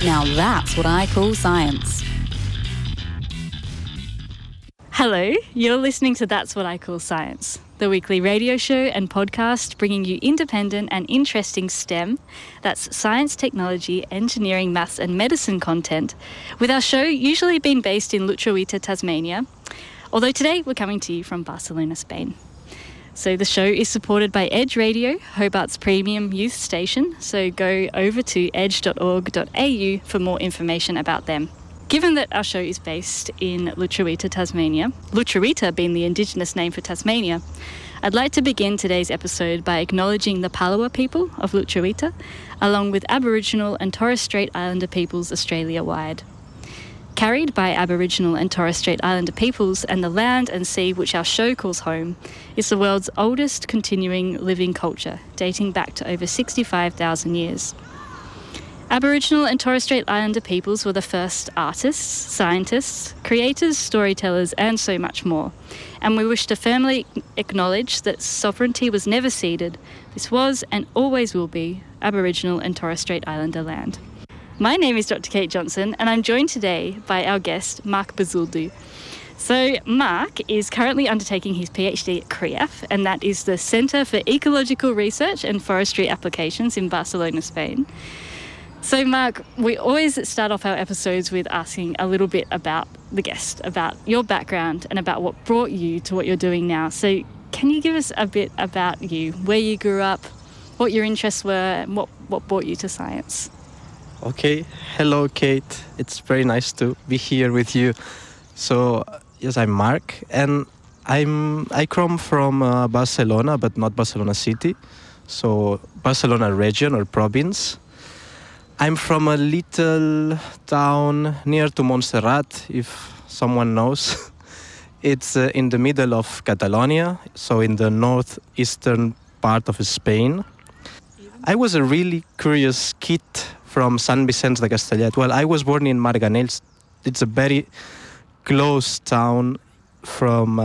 Now that's what I call science. Hello, you're listening to That's What I Call Science, the weekly radio show and podcast bringing you independent and interesting STEM, that's science, technology, engineering, maths and medicine content, with our show usually being based in Lutruwita, Tasmania, although today we're coming to you from Barcelona, Spain. So the show is supported by Edge Radio, Hobart's premium youth station, so go over to edge.org.au for more information about them. Given that our show is based in Lutruwita, Tasmania, Lutruwita being the Indigenous name for Tasmania, I'd like to begin today's episode by acknowledging the Palawa people of Lutruwita, along with Aboriginal and Torres Strait Islander peoples Australia-wide. Carried by Aboriginal and Torres Strait Islander peoples and the land and sea which our show calls home, is the world's oldest continuing living culture, dating back to over 65,000 years. Aboriginal and Torres Strait Islander peoples were the first artists, scientists, creators, storytellers, and so much more. And we wish to firmly acknowledge that sovereignty was never ceded. This was and always will be Aboriginal and Torres Strait Islander land. My name is Dr. Kate Johnson, and I'm joined today by our guest, Mark Bazuldu. So Mark is currently undertaking his PhD at CREAF, and that is the Centre for Ecological Research and Forestry Applications in Barcelona, Spain. So Mark, we always start off our episodes with asking a little bit about the guest, about your background and about what brought you to what you're doing now. So can you give us a bit about you, where you grew up, what your interests were, and what brought you to science? Okay, hello Kate, it's very nice to be here with you. So yes, I'm Mark, and I come from Barcelona, but not Barcelona city, so Barcelona region or province. I'm from a little town near to Montserrat, if someone knows. It's in the middle of Catalonia, so in the northeastern part of Spain. I was a really curious kid from Sant Vicenç de Castellet. Well, I was born in Marganells. It's a very close town from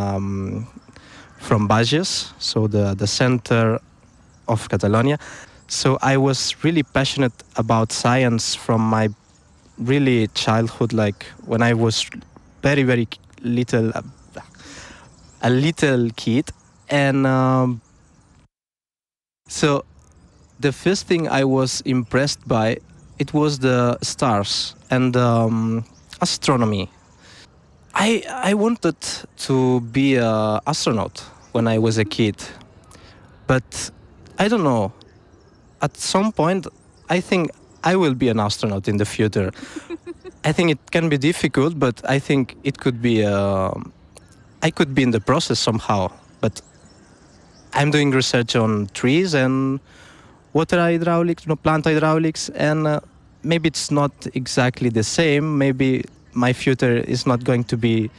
Bages, so the center of Catalonia. So I was really passionate about science from my really childhood, like when I was very, very little, a little kid. And so the first thing I was impressed by, it was the stars and astronomy. I wanted to be an astronaut when I was a kid, but I don't know. At some point, I think I will be an astronaut in the future. I think it can be difficult, but I think it could be. I could be in the process somehow. But I'm doing research on trees and water hydraulics, plant hydraulics, and maybe it's not exactly the same. Maybe my future is not going to be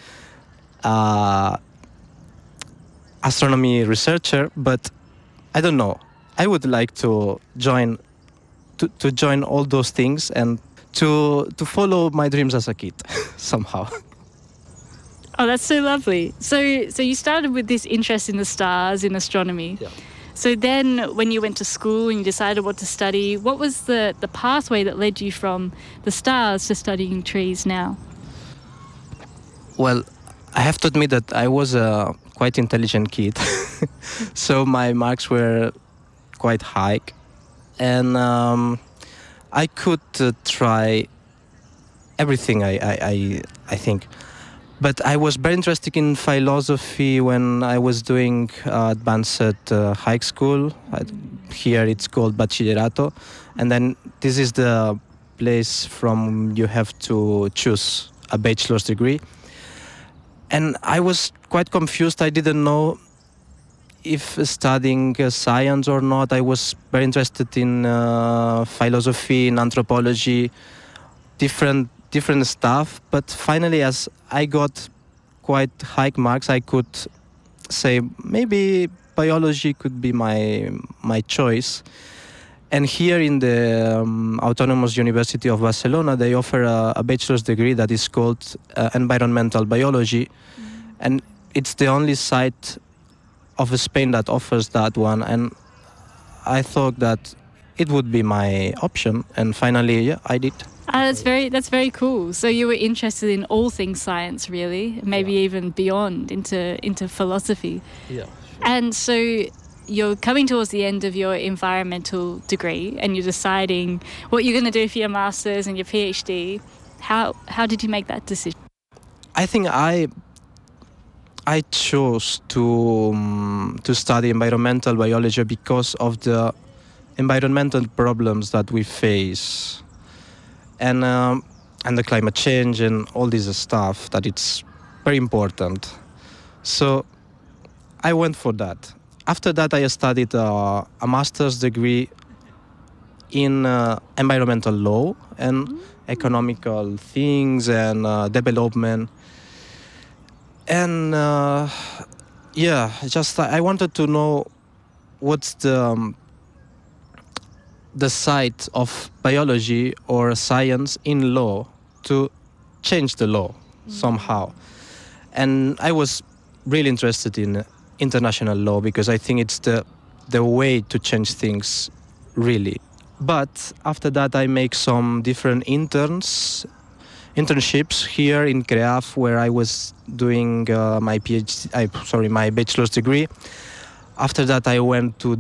astronomy researcher, but I don't know. I would like to join all those things and to follow my dreams as a kid somehow. Oh, that's so lovely. So you started with this interest in the stars, in astronomy. Yeah. So then when you went to school and you decided what to study, what was the pathway that led you from the stars to studying trees now? Well, I have to admit that I was a quite intelligent kid. So my marks were quite high, and I could try everything. I think, but I was very interested in philosophy when I was doing advanced high school. Here it's called bachillerato, and then this is the place from you have to choose a bachelor's degree. And I was quite confused. I didn't know if studying science or not. I was very interested in philosophy, in anthropology, different stuff. But finally, as I got quite high marks, I could say maybe biology could be my choice. And here in the Autonomous University of Barcelona, they offer a bachelor's degree that is called environmental biology. And it's the only site of Spain that offers that one. And I thought that it would be my option. And finally, yeah, I did. That's very cool. So you were interested in all things science, really, maybe even beyond into philosophy. Yeah. And so you're coming towards the end of your environmental degree, and you're deciding what you're going to do for your master's and your PhD. How did you make that decision? I think I chose to study environmental biology because of the environmental problems that we face. And the climate change and all this stuff, that it's very important. So I went for that. After that, I studied a master's degree in environmental law and economical things and development. And I wanted to know what's the side of biology or science in law to change the law somehow. And I was really interested in international law because I think it's the way to change things, really. But after that, I make some different internships here in CREAF, where I was doing my bachelor's degree. After that, I went to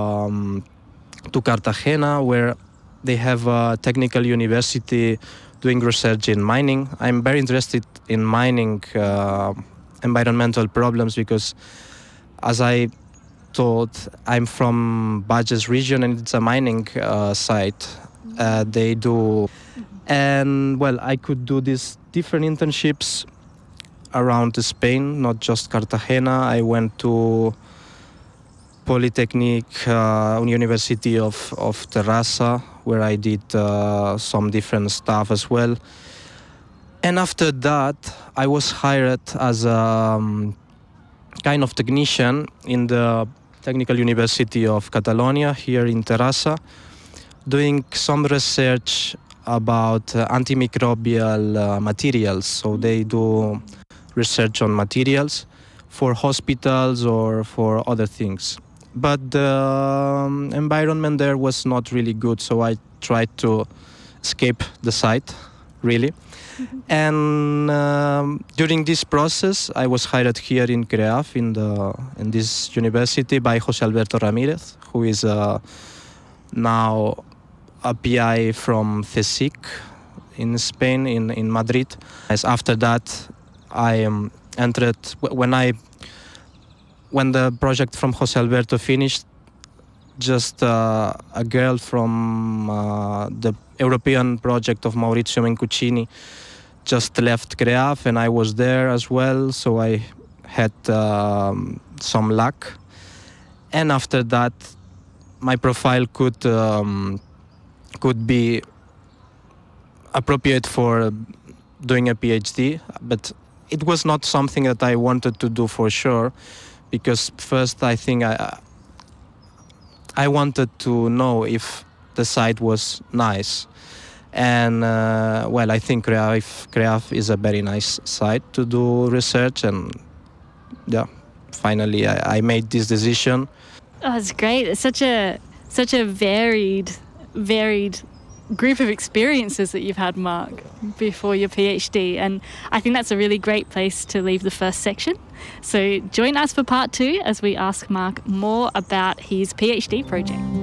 Cartagena, where they have a technical university doing research in mining. I'm very interested in mining environmental problems because, as I told, I'm from Bages region and it's a mining site. They do, and well, I could do these different internships around Spain, not just Cartagena. I went to Polytechnic University of Terrassa, where I did some different stuff as well. And after that, I was hired as a kind of technician in the Technical University of Catalonia here in Terrassa, doing some research about antimicrobial materials. So they do research on materials for hospitals or for other things. But the environment there was not really good, so I tried to escape the site, really. And during this process, I was hired here in CREAF, in this university, by José Alberto Ramírez, who is now a PI from CSIC in Spain, in Madrid. As after that, I entered when the project from José Alberto finished. Just a girl from the European project of Maurizio Mencucini just left CREAF, and I was there as well, so I had some luck. And after that, my profile could be appropriate for doing a PhD, but it was not something that I wanted to do for sure, because first I think I wanted to know if the site was nice. And I think CREAF is a very nice site to do research, and yeah, finally I made this decision. Oh, it's great. It's such a varied group of experiences that you've had, Mark, before your PhD, and I think that's a really great place to leave the first section. So join us for part 2 as we ask Mark more about his PhD project.